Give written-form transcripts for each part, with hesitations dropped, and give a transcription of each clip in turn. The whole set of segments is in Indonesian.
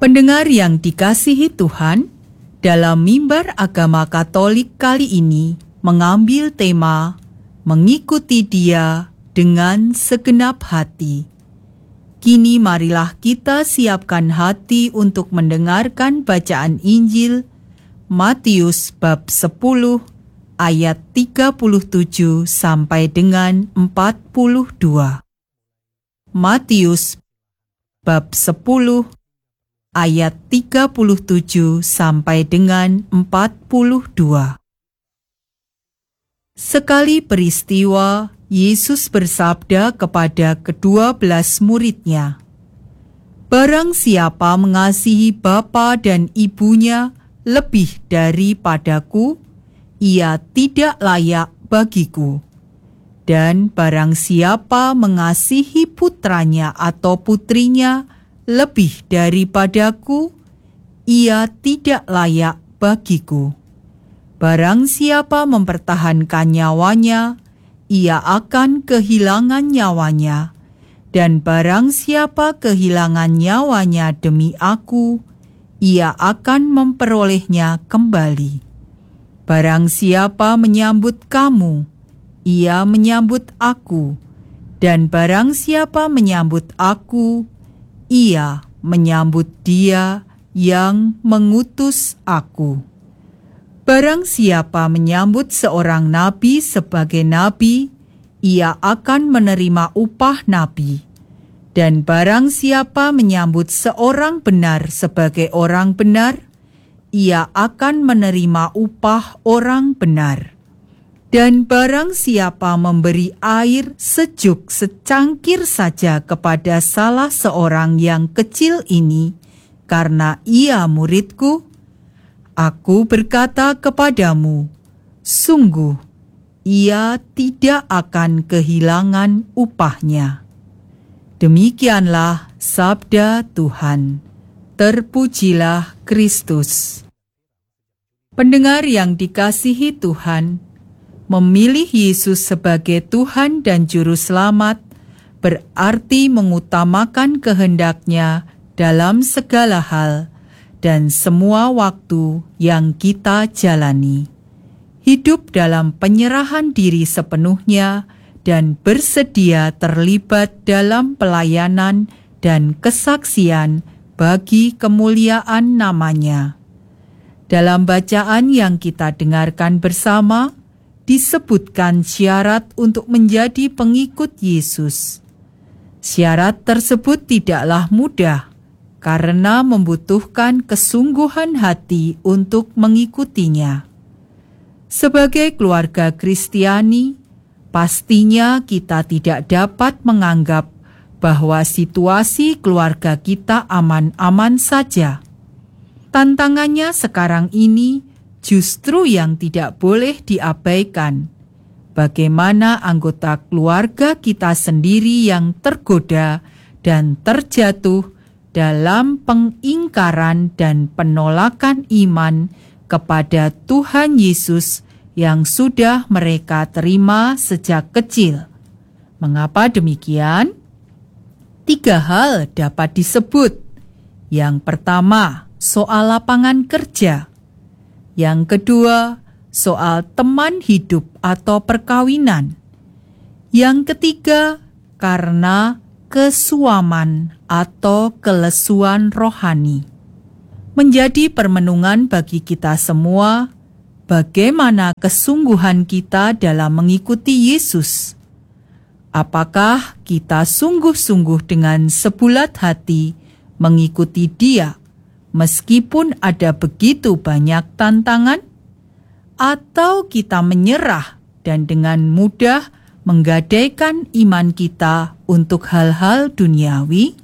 Pendengar yang dikasihi Tuhan, dalam mimbar agama Katolik kali ini mengambil tema mengikuti Dia dengan segenap hati. Kini marilah kita siapkan hati untuk mendengarkan bacaan Injil Matius bab 10 ayat 37 sampai dengan 42. Matius bab 10 ayat 37 sampai dengan 42. Sekali peristiwa, Yesus bersabda kepada ke-12 muridnya, "Barang siapa mengasihi bapa dan ibunya lebih daripadaku, ia tidak layak bagiku. Dan barang siapa mengasihi putranya atau putrinya lebih daripadaku, ia tidak layak bagiku. Barang siapa mempertahankan nyawanya, ia akan kehilangan nyawanya. Dan barang siapa kehilangan nyawanya demi aku, ia akan memperolehnya kembali. Barang siapa menyambut kamu, ia menyambut aku. Dan barang siapa menyambut aku, ia menyambut Dia yang mengutus aku. Barang siapa menyambut seorang nabi sebagai nabi, ia akan menerima upah nabi. Dan barang siapa menyambut seorang benar sebagai orang benar, ia akan menerima upah orang benar. Dan barang siapa memberi air sejuk secangkir saja kepada salah seorang yang kecil ini, karena ia muridku, aku berkata kepadamu, sungguh, ia tidak akan kehilangan upahnya." Demikianlah sabda Tuhan. Terpujilah Kristus. Pendengar yang dikasihi Tuhan, memilih Yesus sebagai Tuhan dan Juru Selamat berarti mengutamakan kehendak-Nya dalam segala hal dan semua waktu yang kita jalani. Hidup dalam penyerahan diri sepenuhnya dan bersedia terlibat dalam pelayanan dan kesaksian bagi kemuliaan nama-Nya. Dalam bacaan yang kita dengarkan bersama, disebutkan syarat untuk menjadi pengikut Yesus. Syarat tersebut tidaklah mudah, karena membutuhkan kesungguhan hati untuk mengikutinya. Sebagai keluarga Kristiani, pastinya kita tidak dapat menganggap bahwa situasi keluarga kita aman-aman saja. Tantangannya sekarang ini justru yang tidak boleh diabaikan. Bagaimana anggota keluarga kita sendiri yang tergoda dan terjatuh dalam pengingkaran dan penolakan iman kepada Tuhan Yesus yang sudah mereka terima sejak kecil. Mengapa demikian? 3 hal dapat disebut. Yang pertama, soal lapangan kerja. Yang kedua, soal teman hidup atau perkawinan. Yang ketiga, karena kesuaman atau kelesuan rohani. Menjadi permenungan bagi kita semua, bagaimana kesungguhan kita dalam mengikuti Yesus? Apakah kita sungguh-sungguh dengan sebulat hati mengikuti Dia, meskipun ada begitu banyak tantangan? Atau kita menyerah dan dengan mudah menggadaikan iman kita untuk hal-hal duniawi?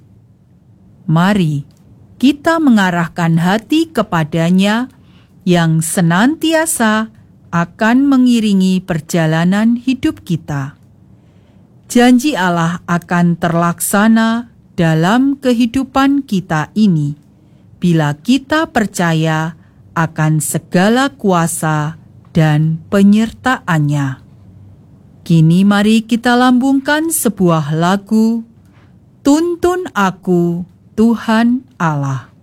Mari kita mengarahkan hati kepada-Nya yang senantiasa akan mengiringi perjalanan hidup kita. Janji Allah akan terlaksana dalam kehidupan kita ini, bila kita percaya akan segala kuasa dan penyertaan-Nya. Kini mari kita lambungkan sebuah lagu, Tuntun Aku, Tuhan Allah.